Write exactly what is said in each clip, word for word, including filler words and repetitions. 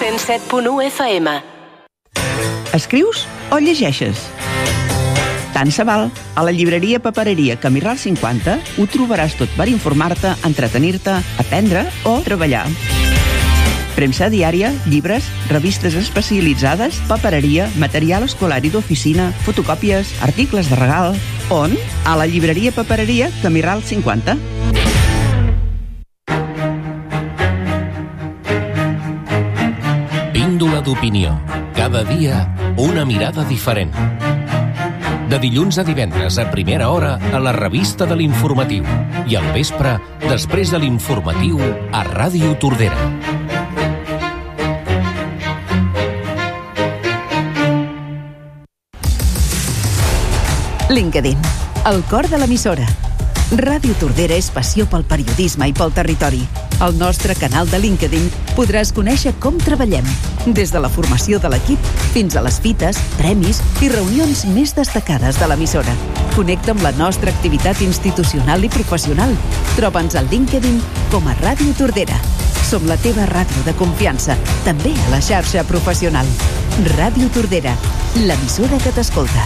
cent set punt u F M. Escrius o llegeixes? Tant se val. A la llibreria Papereria Camí Ral cinquanta ho trobaràs tot per informar-te, entretenir-te, aprendre o treballar. Premsa diària, llibres, revistes especialitzades, papereria, material escolar i d'oficina, fotocòpies, articles de regal... On? A la llibreria Papereria Camí Ral cinquanta. Píndola d'opinió. Cada dia, una mirada diferent. De dilluns a divendres a primera hora a la revista de l'Informatiu i al vespre, després de l'Informatiu, a Ràdio Tordera. LinkedIn, el cor de l'emissora. Ràdio Tordera és passió pel periodisme i pel territori. Al nostre canal de LinkedIn podràs conèixer com treballem, des de la formació de l'equip fins a les fites, premis i reunions més destacades de l'emissora. Connecta amb la nostra activitat institucional i professional. Troba'ns al LinkedIn com a Ràdio Tordera. Som la teva ràdio de confiança, també a la xarxa professional. Ràdio Tordera, l'emissora que t'escolta.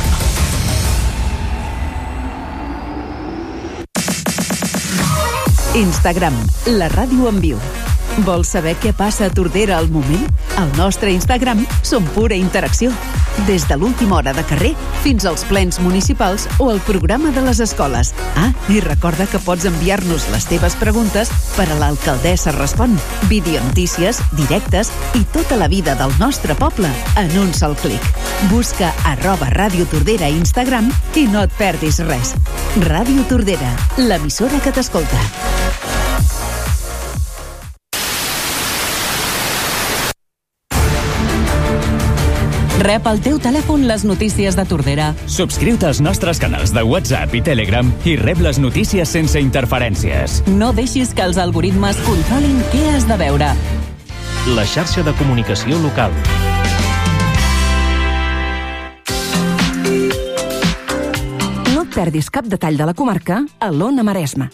Instagram, la ràdio en viu. Vols saber què passa a Tordera al moment? Al nostre Instagram som pura interacció. Des de l'última hora de carrer fins als plens municipals o el programa de les escoles. Ah, i recorda que pots enviar-nos les teves preguntes per a l'Alcaldessa Respon. Videonotícies, directes i tota la vida del nostre poble en un sol clic. Busca arroba Ràdio Tordera a Instagram i no et perdis res. Ràdio Tordera, l'emissora que t'escolta. Rep al teu telèfon les notícies de Tordera. Subscriu-te als nostres canals de WhatsApp i Telegram i rep les notícies sense interferències. No deixis que els algoritmes controlin què has de veure. La xarxa de comunicació local. No et perdis cap detall de la comarca a l'Ona Maresma.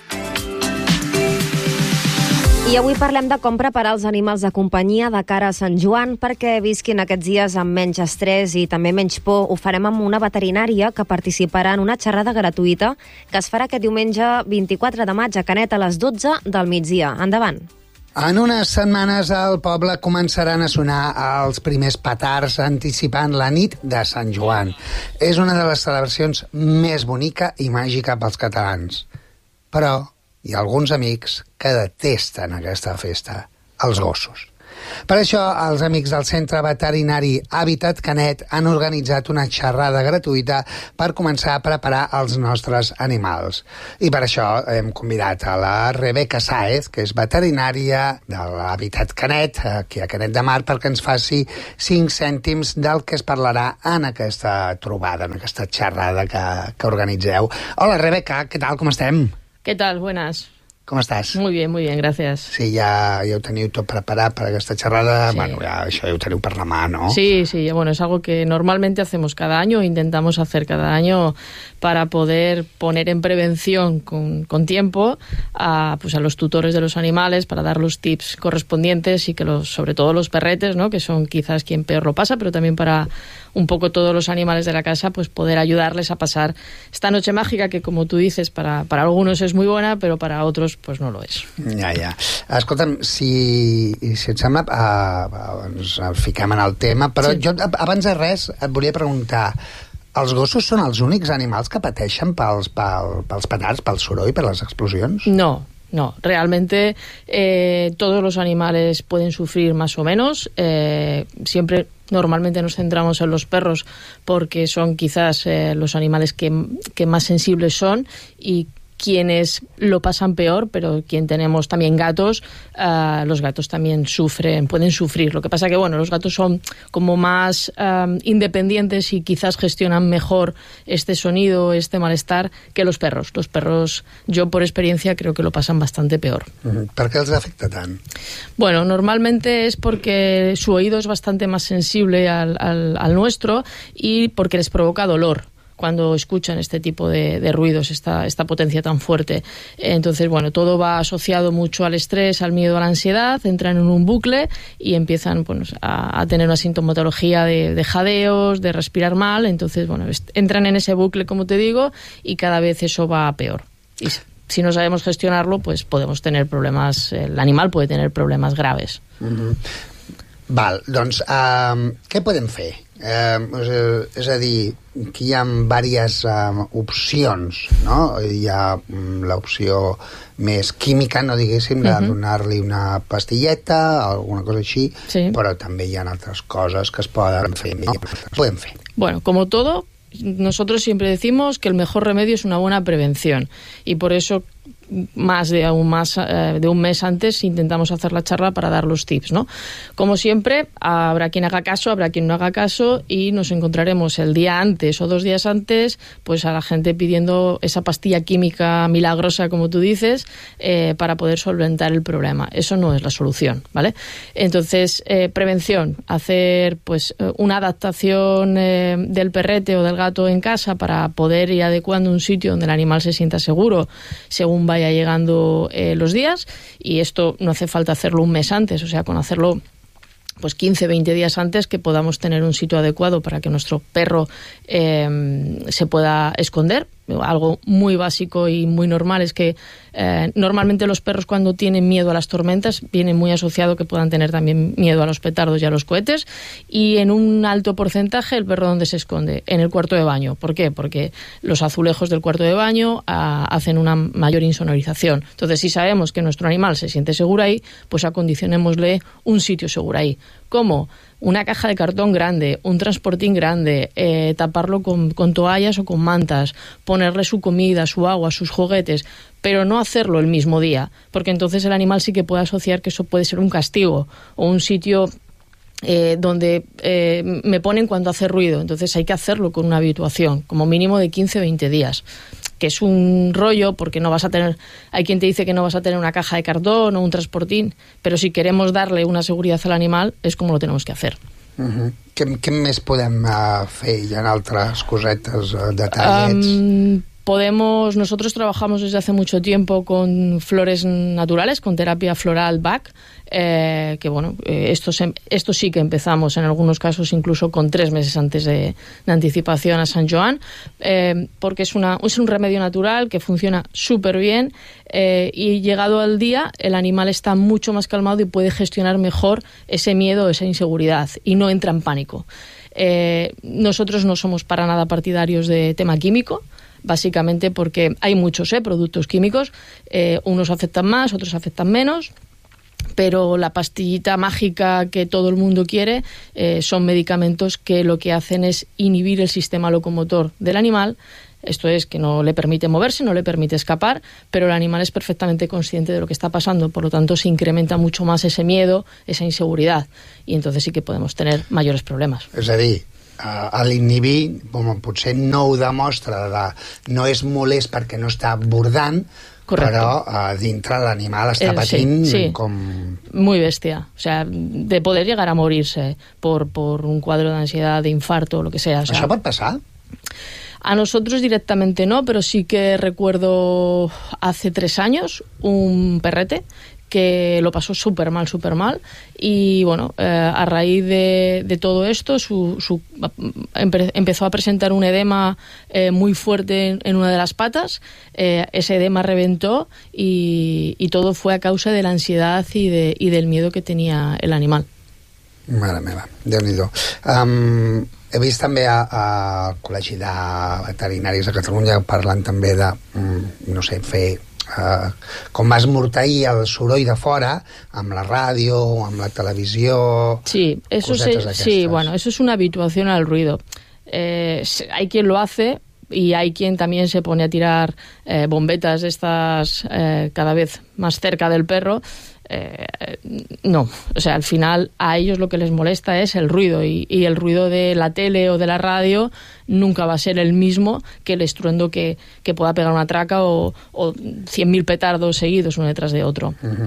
I avui parlem de com preparar els animals de companyia de cara a Sant Joan perquè visquin aquests dies amb menys estrès i també menys por. Ho farem amb una veterinària que participarà en una xerrada gratuïta que es farà aquest diumenge vint-i-quatre de maig a Canet a les dotze del migdia. Endavant. En unes setmanes al poble començaran a sonar els primers petards anticipant la nit de Sant Joan. És una de les celebracions més bonica i màgica pels catalans. Però hi ha alguns amics que detesten aquesta festa, els gossos. Per això, els amics del Centre Veterinari Hàbitat Canet han organitzat una xerrada gratuïta per començar a preparar els nostres animals. I per això hem convidat a la Rebeca Sáez, que és veterinària de l'Hàbitat Canet, aquí a Canet de Mar, perquè ens faci cinc cèntims del que es parlarà en aquesta trobada, en aquesta xerrada que, que organitzeu. Hola, Rebeca, què tal, com estem? ¿Qué tal? Buenas. ¿Cómo estás? Muy bien, muy bien, gracias. Sí, ja, ja ho teniu tot preparat per aquesta xerrada. Sí. Bueno, ja, això ja ho teniu per la mà, ¿no? Sí, sí, bueno, es algo que normalmente hacemos cada año, intentamos hacer cada año para poder poner en prevención con, con tiempo a, pues a los tutores de los animales, para dar los tips correspondientes y que los, sobre todo los perretes, ¿no?, que son quizás quien peor lo pasa, pero también para un poco todos los animales de la casa, pues poder ayudarles a pasar esta noche mágica que, como tú dices, para, para algunos es muy buena, pero para otros pues no lo és. Ja, ja. Escolta'm, si, si et sembla, uh, ens fiquem en el tema, però sí. Jo, abans de res, et volia preguntar, els gossos són els únics animals que pateixen pels, pels, pels petards, pel soroll, per les explosions? No. No, realmente eh, todos los animales pueden sufrir más o menos. Eh, siempre normalmente nos centramos en los perros porque son quizás eh, los animales que, que más sensibles son y quienes lo pasan peor, pero quien tenemos también gatos, uh, los gatos también sufren, pueden sufrir. Lo que pasa que, bueno, los gatos son como más uh, independientes y quizás gestionan mejor este sonido, este malestar, que los perros. Los perros, yo por experiencia, creo que lo pasan bastante peor. ¿Por qué les afecta tan? Bueno, normalmente es porque su oído es bastante más sensible al, al, al nuestro y porque les provoca dolor. cuando escuchan este tipo de, de ruidos, esta, esta potencia tan fuerte. Entonces, bueno, todo va asociado mucho al estrés, al miedo, a la ansiedad, entran en un bucle y empiezan pues, a, a tener una sintomatología de, de jadeos, de respirar mal. Entonces, bueno, entran en ese bucle, como te digo, y cada vez eso va a peor. Y si no sabemos gestionarlo, pues podemos tener problemas, el animal puede tener problemas graves. Mm-hmm. Val, doncs uh, què podem fer? Uh, és a dir, que hi ha diverses uh, opcions, no? Hi ha um, l'opció més química, no diguéssim, de uh-huh. donar-li una pastilleta, alguna cosa així, sí. Però també hi ha altres coses que es poden fer. No? Podem fer. Bueno, como todo, nosotros siempre decimos que el mejor remedio es una buena prevención, y por eso más de un, más, eh, de un mes antes intentamos hacer la charla para dar los tips, ¿no? Como siempre, habrá quien haga caso, habrá quien no haga caso, y nos encontraremos el día antes o dos días antes pues a la gente pidiendo esa pastilla química milagrosa, como tú dices, eh, para poder solventar el problema. Eso no es la solución, ¿vale? Entonces, eh, prevención, hacer pues una adaptación eh, del perrete o del gato en casa para poder ir adecuando un sitio donde el animal se sienta seguro según vaya llegando eh, los días, y esto no hace falta hacerlo un mes antes, o sea, con hacerlo pues quince, veinte días antes, que podamos tener un sitio adecuado para que nuestro perro eh, se pueda esconder. Algo muy básico y muy normal es que eh, normalmente los perros, cuando tienen miedo a las tormentas, viene muy asociado que puedan tener también miedo a los petardos y a los cohetes, y en un alto porcentaje el perro, ¿dónde se esconde? En el cuarto de baño. ¿Por qué? Porque los azulejos del cuarto de baño a, hacen una mayor insonorización. Entonces, si sabemos que nuestro animal se siente seguro ahí, pues acondicionémosle un sitio seguro ahí. ¿Cómo? Una caja de cartón grande, un transportín grande, eh, taparlo con, con toallas o con mantas, ponerle su comida, su agua, sus juguetes, pero no hacerlo el mismo día, porque entonces el animal sí que puede asociar que eso puede ser un castigo o un sitio eh, donde eh, me ponen cuando hace ruido. Entonces hay que hacerlo con una habituación, como mínimo de quince a veinte días. Que es un rollo, porque no vas a tener, hay quien te dice que no vas a tener una caja de cartón o un transportín, pero si queremos darle una seguridad al animal, es como lo tenemos que hacer. Uh-huh. Què, què més podem uh, fer? Hi ha altres cosetes, uh, detallets? Um, podemos, nosotros trabajamos desde hace mucho tiempo con flores naturales, con terapia floral B A C, eh, que bueno, eh, esto, se, esto sí que empezamos en algunos casos incluso con tres meses antes de, de anticipación a San Joan, eh, porque es, una, es un remedio natural que funciona súper bien, eh, y llegado al día el animal está mucho más calmado y puede gestionar mejor ese miedo, esa inseguridad, y no entra en pánico. Eh, nosotros no somos para nada partidarios de tema químico, básicamente porque hay muchos eh, productos químicos, eh, unos afectan más, otros afectan menos, pero la pastillita mágica que todo el mundo quiere eh, son medicamentos que lo que hacen es inhibir el sistema locomotor del animal. Esto es que no le permite moverse, no le permite escapar, pero el animal es perfectamente consciente de lo que está pasando, por lo tanto se incrementa mucho más ese miedo, esa inseguridad, y entonces sí que podemos tener mayores problemas. És a dir, a l'inhibir, com potser no ho demostra, de, no és molest perquè no està bordant, correcto, però uh, dintre l'animal està El, patint sí, sí. com... Muy bestia, o sea, de poder llegar a morirse por, por un cuadro de ansiedad, de infarto, lo que sea. O sea, ¿això pot passar? A nosotros directamente no, pero sí que recuerdo hace tres años un perrete que lo pasó súper mal, súper mal, y bueno, eh, a raíz de, de todo esto su, su, empe, empezó a presentar un edema eh, muy fuerte en, en una de las patas, eh, ese edema reventó y, y todo fue a causa de la ansiedad y, de, y del miedo que tenía el animal. Mare meva, Déu-n'hi-do. Um, he vist també a, a al Col·legi de Veterinaris de Catalunya parlant també de, um, no sé, fer Uh, com esmorteir el soroll de fora amb la ràdio, amb la televisió, sí, eso se, sí, bueno, eso es una habituación al ruido. Eh, hay quien lo hace y hay quien también se pone a tirar eh, bombetas estas eh, cada vez más cerca del perro. Eh, no, o sea, al final a ellos lo que les molesta es el ruido y, y el ruido de la tele o de la radio nunca va a ser el mismo que el estruendo que, que pueda pegar una traca o, o cien mil petardos seguidos uno detrás de otro. Uh-huh.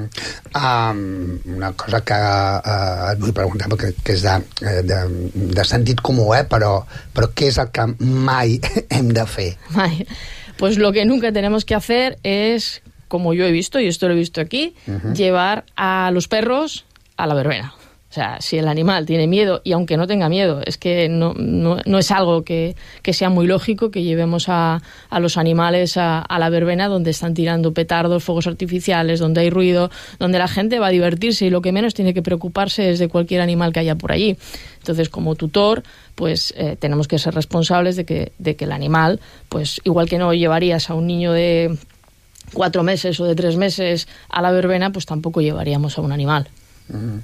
um, una cosa que uh, et vull preguntar perquè que és de, de, de sentit comú, eh? però, però què és el que mai hem de fer? Mai. Pues lo que nunca tenemos que hacer es, como yo he visto, y esto lo he visto aquí, uh-huh. llevar a los perros a la verbena. O sea, si el animal tiene miedo, y aunque no tenga miedo, es que no, no, no es algo que, que sea muy lógico que llevemos a, a los animales a, a la verbena donde están tirando petardos, fuegos artificiales, donde hay ruido, donde la gente va a divertirse y lo que menos tiene que preocuparse es de cualquier animal que haya por allí. Entonces, como tutor, pues eh, tenemos que ser responsables de que, de que el animal, pues igual que no llevarías a un niño de cuatro meses o de tres meses a la verbena, pues tampoco llevaríamos a un animal. Mm.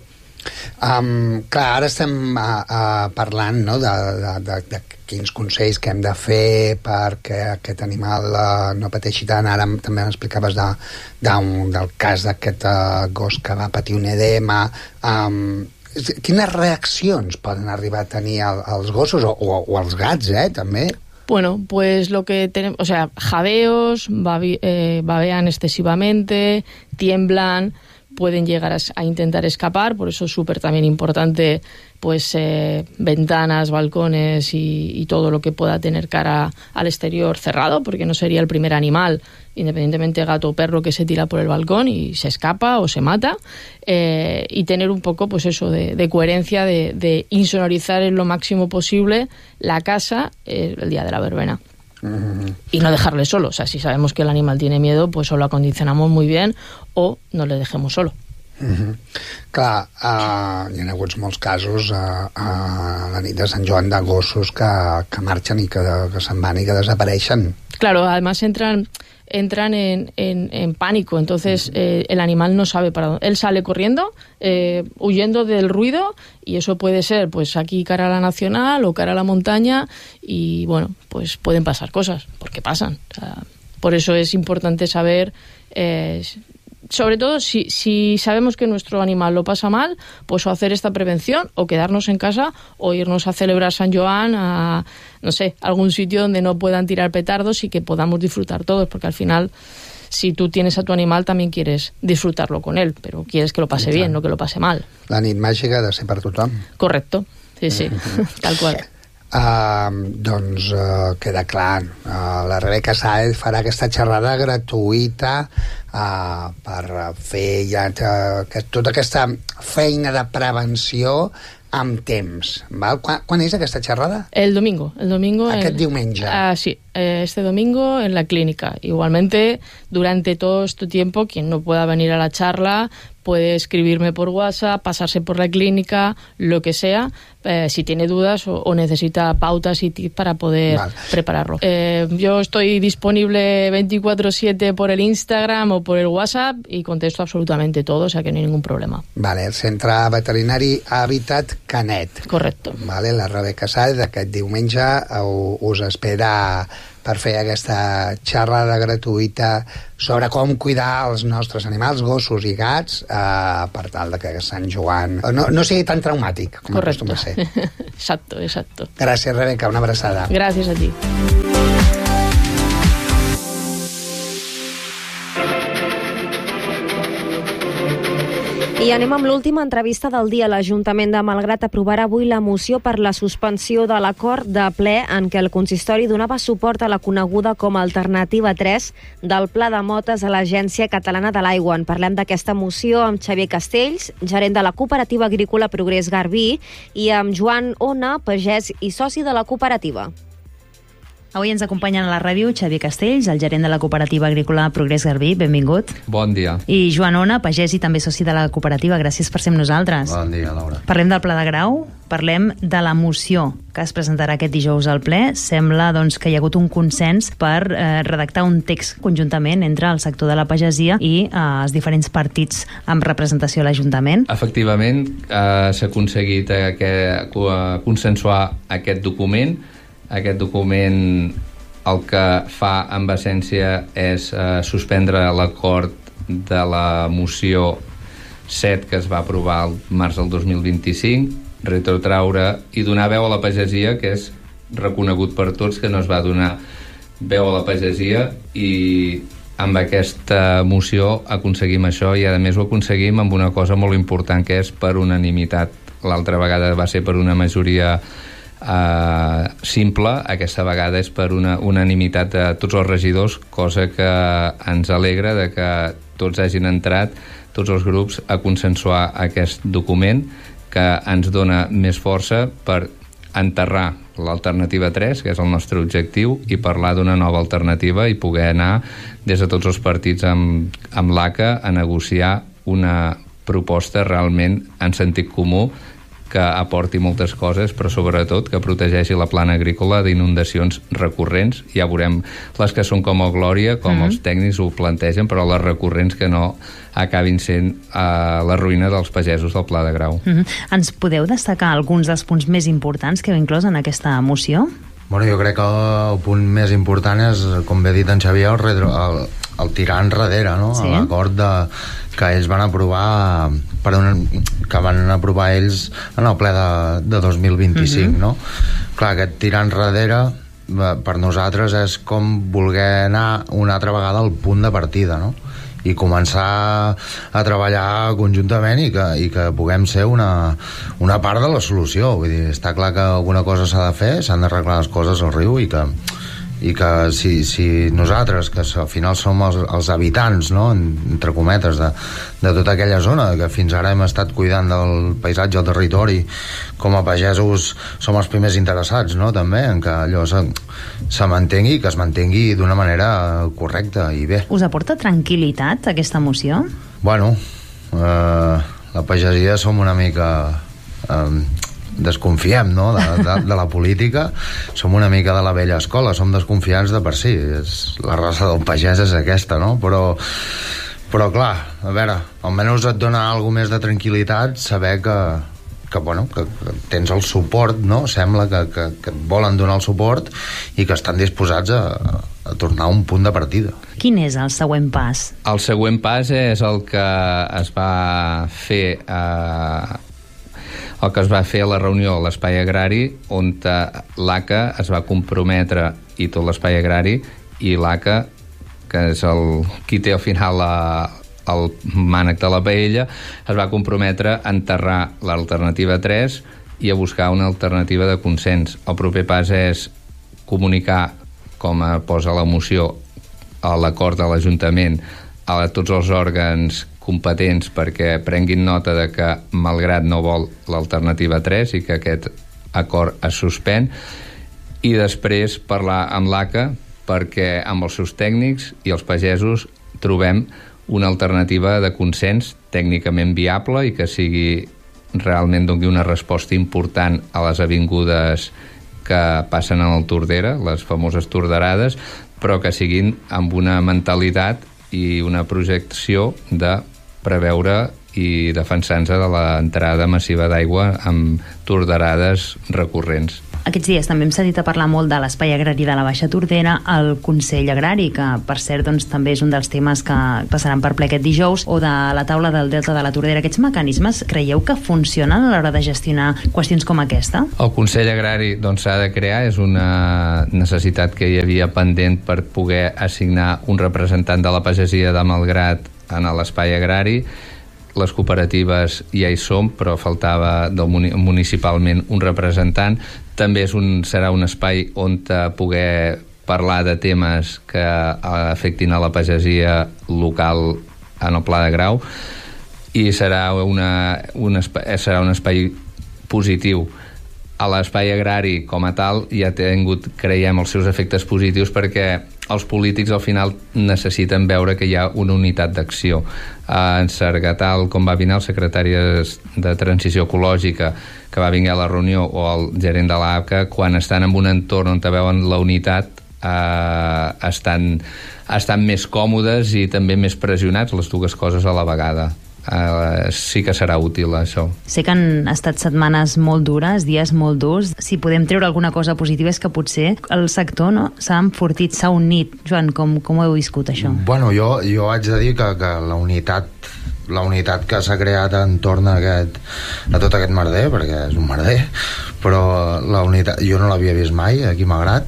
Um, clar, ara estem uh, uh, parlant, no?, de, de, de, de quins consells que hem de fer perquè aquest animal uh, no pateixi tant. Ara també m'explicaves de, de un, del cas d'aquest uh, gos que va patir un edema. Um, quines reaccions poden arribar a tenir el, els gossos o, o, o els gats, eh, també? Bueno, pues lo que tenemos, o sea, jadeos, babi, eh, babean excesivamente, tiemblan, pueden llegar a, a intentar escapar, por eso es súper también importante pues eh, ventanas, balcones y, y todo lo que pueda tener cara al exterior cerrado, porque no sería el primer animal, independientemente gato o perro, que se tira por el balcón y se escapa o se mata, eh, y tener un poco pues eso de, de coherencia, de, de insonorizar en lo máximo posible la casa eh, el día de la verbena. Uh-huh. Y no dejarle solo, o sea, si sabemos que el animal tiene miedo, pues o lo acondicionamos muy bien o no le dejemos solo. Uh-huh. Clar, uh, hi ha hagut molts casos uh, a la nit de Sant Joan de gossos que, que marxen i que, que se'n van i que desapareixen. Claro, además entran entran en, en, en pánico, entonces eh, el animal no sabe para dónde. Él sale corriendo, eh, huyendo del ruido, y eso puede ser pues aquí cara a la Nacional o cara a la montaña, y bueno, pues pueden pasar cosas, porque pasan. O sea, por eso es importante saber, eh, sobre todo si, si sabemos que nuestro animal lo pasa mal, pues o hacer esta prevención o quedarnos en casa o irnos a celebrar San Joan a, no sé, algún sitio donde no puedan tirar petardos y que podamos disfrutar todos, porque al final si tú tienes a tu animal también quieres disfrutarlo con él, pero quieres que lo pase bien, no que lo pase mal. La nit màgica ha de ser per tothom. Correcto, sí, sí, tal cual. Uh, doncs uh, queda clar, uh, la Rebeca Sáez farà aquesta xerrada gratuïta uh, per fer ja uh, que, tota aquesta feina de prevenció amb temps, val? Quan, quan és aquesta xerrada? El domingo, el domingo aquest en, diumenge. Uh, sí, este domingo en la clínica. Igualmente, durante todo este tiempo, quien no pueda venir a la charla puede escribirme por WhatsApp, pasarse por la clínica, lo que sea, eh, si tiene dudas o, o necesita pautas y tips para poder vale. prepararlo. Eh, yo estoy disponible veinticuatro siete por el Instagram o por el WhatsApp y contesto absolutamente todo, o sea que no hay ningún problema. Vale, el Centre Veterinari Hàbitat Canet. Correcto. Vale, la Rebeca Sáez aquest diumenge us espera per fer aquesta xerrada gratuïta sobre com cuidar els nostres animals, gossos i gats, eh, per tal de que Sant Joan no, no sigui tan traumàtic com acostuma a ser. Exacto, exacto. Gràcies, Rebeca, una abraçada. Gràcies a ti. I anem amb l'última entrevista del dia. L'Ajuntament de Malgrat aprovarà avui la moció per la suspensió de l'acord de ple en què el consistori donava suport a la coneguda com a Alternativa tres del Pla de Motes a l'Agència Catalana de l'Aigua. En parlem d'aquesta moció amb Xavier Castells, gerent de la Cooperativa Agrícola Progrés Garbí, i amb Joan Ona, pagès i soci de la cooperativa. Avui ens acompanyen a la ràdio Xavier Castells, el gerent de la Cooperativa Agrícola Progrés Garbí. Benvingut. Bon dia. I Joan Ona, pagès i també soci de la cooperativa. Gràcies per ser amb nosaltres. Bon dia, Laura. Parlem del Pla de Grau, parlem de la moció que es presentarà aquest dijous al ple. Sembla doncs, que hi ha hagut un consens per eh, redactar un text conjuntament entre el sector de la pagesia i eh, els diferents partits amb representació a l'Ajuntament. Efectivament, eh, s'ha aconseguit eh, que, eh, consensuar aquest document. Aquest document el que fa amb essència és eh, suspendre l'acord de la moció set que es va aprovar el març del dos mil vint-i-cinc, retrotraure i donar veu a la pagesia, que és reconegut per tots que no es va donar veu a la pagesia, i amb aquesta moció aconseguim això, i a més ho aconseguim amb una cosa molt important, que és per unanimitat. L'altra vegada va ser per una majoria eh, simple, aquesta vegada és per una unanimitat de tots els regidors, cosa que ens alegra de que tots hagin entrat, tots els grups, a consensuar aquest document, que ens dona més força per enterrar l'alternativa tres, que és el nostre objectiu, i parlar d'una nova alternativa i poder anar des de tots els partits amb, amb l'A C A a negociar una proposta realment en sentit comú, que aporti moltes coses, però sobretot que protegeixi la plana agrícola d'inundacions recurrents. Ja veurem les que són com a Glòria, com mm-hmm. els tècnics ho plantegen, però les recurrents que no acabin sent uh, la ruïna dels pagesos del Pla de Grau. Mm-hmm. Ens podeu destacar alguns dels punts més importants que heu inclòs en aquesta moció? Bueno, jo crec que el punt més important és, com bé ha dit en Xavier, el, redro, el, el tirar enrere, no? Sí. L'acord de, que ells van aprovar per una, que van aprovar ells en el ple de, de dos mil vint-i-cinc, uh-huh. no? Clar, aquest tirar enrere per nosaltres és com voler anar una altra vegada al punt de partida, no? I començar a treballar conjuntament i que, i que puguem ser una, una part de la solució. Vull dir, està clar que alguna cosa s'ha de fer, s'han d'arreglar les coses al riu, i que, i que si, si nosaltres, que al final som els, els habitants, no?, entre cometes, de, de tota aquella zona, que fins ara hem estat cuidant del paisatge, el territori, com a pagesos som els primers interessats, no?, també, en que allò se, se mantengui, que es mantengui d'una manera correcta i bé. Us aporta tranquil·litat aquesta moció? Bueno, eh, la pagesia som una mica... Eh, desconfiem, no?, de, de, de la política. Som una mica de la vella escola, som desconfiants de per si. És, la raça del pagès és aquesta, no? Però, però clar, a veure, almenys et dona alguna més de tranquil·litat saber que, que, bueno, que, que tens el suport, no? Sembla que, que, que et volen donar el suport i que estan disposats a, a tornar a un punt de partida. Quin és el següent pas? El següent pas és el que es va fer a... el que es va fer a la reunió a l'Espai Agrari, on l'A C A es va comprometre, i tot l'Espai Agrari, i l'A C A, que és el, qui té al final la, el mànec de la paella, es va comprometre a enterrar l'alternativa tres i a buscar una alternativa de consens. El proper pas és comunicar, com posa la moció, a l'acord de l'Ajuntament, a tots els òrgans competents perquè prenguin nota de que, malgrat no vol l'alternativa tres, i que aquest acord es suspèn, i després parlar amb l'A C A perquè amb els seus tècnics i els pagesos trobem una alternativa de consens tècnicament viable i que sigui realment doni una resposta important a les avingudes que passen en el Tordera, les famoses torderades, però que siguin amb una mentalitat i una projecció de preveure i defensar-nos de l'entrada massiva d'aigua amb torderades recurrents. Aquests dies també hem sentit a parlar molt de l'Espai Agrari de la Baixa Tordera, el Consell Agrari, que per cert doncs, també és un dels temes que passaran per ple aquest dijous, o de la taula del Delta de la Tordera. Aquests mecanismes creieu que funcionen a l'hora de gestionar qüestions com aquesta? El Consell Agrari doncs, s'ha de crear, és una necessitat que hi havia pendent per poder assignar un representant de la pagesia de Malgrat en l'Espai Agrari. Les cooperatives ja hi som, però faltava del municipalment un representant. També és un, serà un espai on poder parlar de temes que afectin a la pagesia local en el Pla de Grau, i serà, una, un, espai, serà un espai positiu. A l'Espai Agrari com a tal ja ha tingut, creiem, els seus efectes positius, perquè els polítics al final necessiten veure que hi ha una unitat d'acció. En Sargatal, com va venir el secretari de Transició Ecològica, que va venir a la reunió, o el gerent de l'A C A, quan estan en un entorn on veuen la unitat, eh, estan, estan més còmodes i també més pressionats, les dues coses a la vegada. Uh, sí que serà útil això. Sé que han estat setmanes molt dures, dies molt durs. Si podem treure alguna cosa positiva és que potser el sector, no, s'ha enfortit, s'ha unit. Joan, com, com ho heu viscut això? Bueno, jo, jo haig de dir que, que la unitat la unitat que s'ha creat entorn a, aquest, a tot aquest merder, perquè és un merder, però la unitat, jo no l'havia vist mai aquí a Malgrat,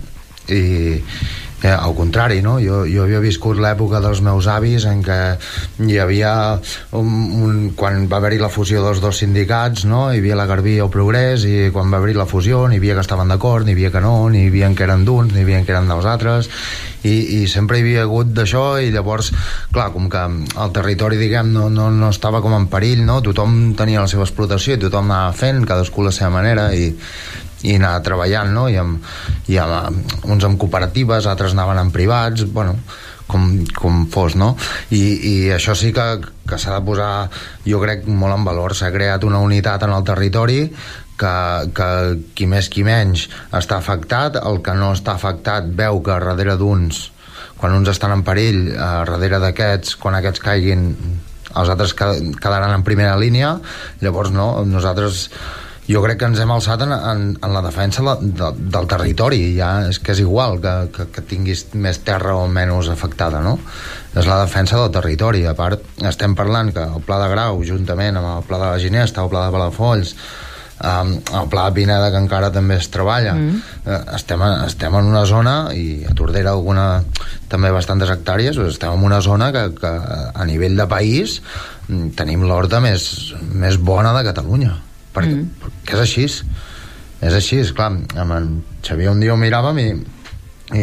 i eh, al contrari, no? jo, jo havia viscut l'època dels meus avis en què hi havia un, un, quan va haver-hi la fusió dels dos sindicats, no? Hi havia la Garbí i el Progrés, i quan va haver-hi la fusió n'hi havia que estaven d'acord, n'hi havia que no, n'hi havia que eren d'uns, n'hi havia que eren dels altres, i, i sempre hi havia hagut d'això, i llavors, clar, com que el territori, diguem, no, no, no estava com en perill, no? Tothom tenia la seva explotació i tothom anava fent, cadascú la seva manera, i i anar treballant, no? I, amb, i amb, uns amb cooperatives, altres anaven en privats, bueno, com, com fos, no? I, i això sí que, que s'ha de posar, jo crec, molt en valor. S'ha creat una unitat en el territori que, que qui més qui menys està afectat, el que no està afectat veu que darrere d'uns, quan uns estan en perill, a darrere d'aquests, quan aquests caiguin, els altres quedaran en primera línia. Llavors, no, nosaltres jo crec que ens hem alçat en, en, en la defensa de, de, del territori. Ja és que és igual que, que, que tinguis més terra o menys afectada, no? És la defensa del territori. A part, estem parlant que el Pla de Grau, juntament amb el Pla de la Ginesta, el Pla de Palafolls, um, el Pla de Pineda, que encara també es treballa, mm. eh, estem, estem en una zona, i a Tordera alguna també bastantes hectàrees, estem en una zona que, que a nivell de país tenim l'horta més, més bona de Catalunya. Perquè, mm. perquè és així, és així, clar. Amb en Xavier un dia ho miràvem i, i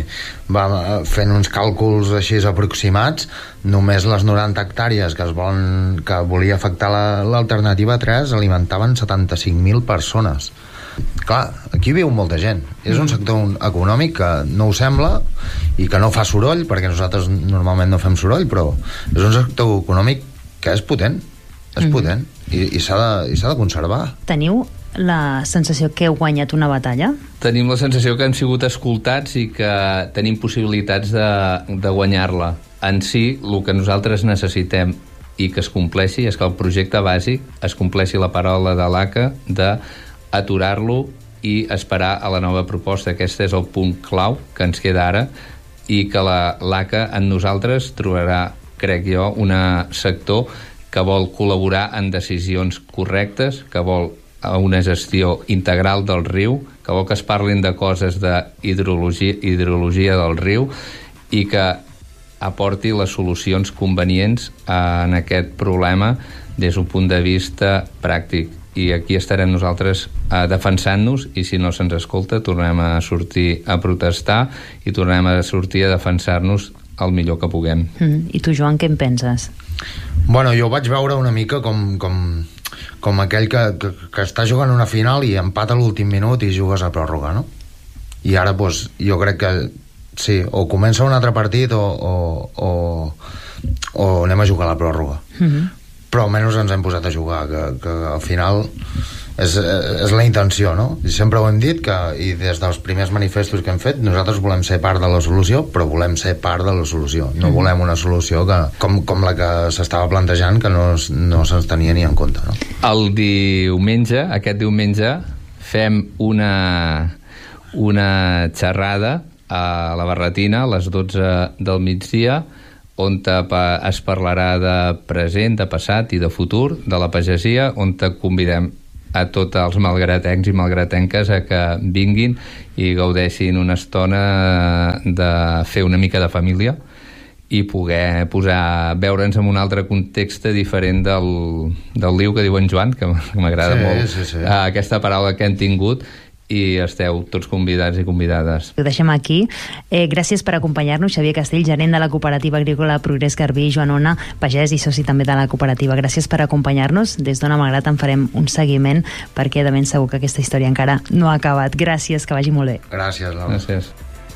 va fent uns càlculs així aproximats, només les noranta hectàrees que es volen, que volia afectar l'alternativa tres alimentaven setanta-cinc mil persones. Clar, aquí viu molta gent. És un sector econòmic que no ho sembla i que no fa soroll, perquè nosaltres normalment no fem soroll, però és un sector econòmic que és potent. És potent, i, i s'ha de, i s'ha de conservar. Teniu la sensació que heu guanyat una batalla? Tenim la sensació que hem sigut escoltats i que tenim possibilitats de, de guanyar-la. En si, el que nosaltres necessitem i que es compleixi és que el projecte bàsic es compleixi la paraula de l'A C A d'aturar-lo i esperar a la nova proposta. Aquest és el punt clau que ens queda ara, i que la, l'A C A en nosaltres trobarà, crec jo, un sector que vol col·laborar en decisions correctes, que vol una gestió integral del riu, que vol que es parlin de coses de hidrologia, hidrologia del riu, i que aporti les solucions convenients en aquest problema des d'un punt de vista pràctic. I aquí estarem nosaltres eh, defensant-nos, i si no se'ns escolta tornem a sortir a protestar i tornem a sortir a defensar-nos el millor que puguem. Mm. I tu, Joan, què en penses? Bueno, jo vaig veure una mica com, com, com aquell que, que, que està jugant una final i empata a l'últim minut i jugues a pròrroga, no? I ara, doncs, jo crec que sí, o comença un altre partit o, o, o, o anem a jugar a la pròrroga. Mm-hmm. Però almenys ens hem posat a jugar, que, que al final és, és la intenció, no? I sempre ho hem dit, que, i des dels primers manifestos que hem fet, nosaltres volem ser part de la solució, però volem ser part de la solució. No mm. volem una solució que, com, com la que s'estava plantejant, que no, no se'ns tenia ni en compte, no? El diumenge, aquest diumenge, fem una, una xerrada a la Barretina a les dotze del migdia, on es parlarà de present, de passat i de futur de la pagesia, on convidem a tots els malgratencs i malgratenques a que vinguin i gaudeixin una estona de fer una mica de família i poder posar, veure'ns en un altre context diferent del, del liu que diu en Joan, que m'agrada sí, molt sí, sí. aquesta paraula que hem tingut, i esteu tots convidats i convidades. Ho deixem aquí. Eh, gràcies per acompanyar-nos, Xavier Castell, gerent de la Cooperativa Agrícola Progrés Garbí, Joan Ona, pagès i soci també de la cooperativa. Gràcies per acompanyar-nos. Des d'Ona Malgrat en farem un seguiment, perquè de ben segur que aquesta història encara no ha acabat. Gràcies, que vagi molt bé. Gràcies, Laura. Gràcies.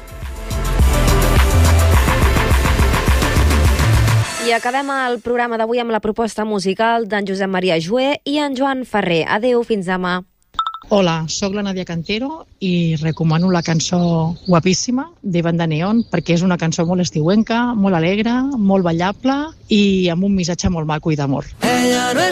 I acabem el programa d'avui amb la proposta musical d'en Josep Maria Joué i en Joan Ferrer. Adéu, fins demà. Hola, sóc la Nàdia Cantero i recomano la cançó Guapíssima de Banda Neón, perquè és una cançó molt estiuenca, molt alegre, molt ballable i amb un missatge molt maco i d'amor. Ella no